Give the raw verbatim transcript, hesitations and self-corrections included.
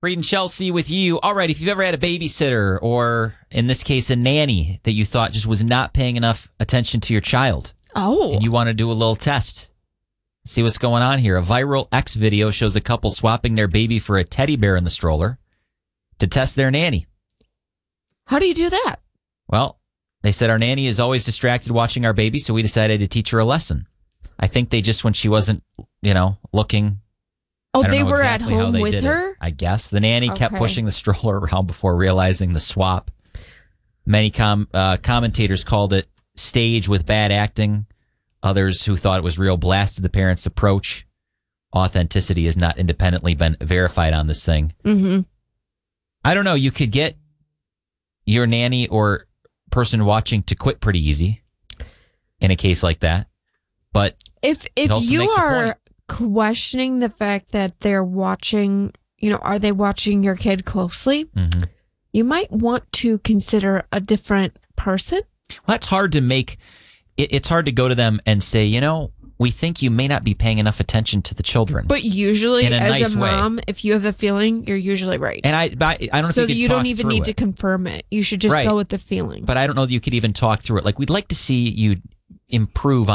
Reed and Chelsea with you. All right, if you've ever had a babysitter or, in this case, a nanny that you thought just was not paying enough attention to your child. Oh. And you want to do a little test. See what's going on here. A viral X video shows a couple swapping their baby for a teddy bear in the stroller to test their nanny. How do you do that? Well, they said our nanny is always distracted watching our baby, so we decided to teach her a lesson. I think they just, when she wasn't, you know, looking... Oh, I don't they know were exactly at how home they with did her? it, I guess. The nanny kept Okay. pushing the stroller around before realizing the swap. Many com- uh, commentators called it stage with bad acting. Others who thought it was real blasted the parents' approach. Authenticity has not independently been verified on this thing. Mm-hmm. I don't know. You could get your nanny or person watching to quit pretty easy in a case like that. But If it if also you makes a are point. questioning the fact that they're watching, you know, are they watching your kid closely? Mhm. You might want to consider a different person. Well, that's hard to make. It, it's hard to go to them and say, you know, we think you may not be paying enough attention to the children. But usually, In a as nice a way. mom, if you have a feeling, you're usually right. And I, but I don't so think you you could don't talk even through need it. to confirm it. You should just Right. go with the feeling. But I don't know that you could even talk through it. Like, we'd like to see you improve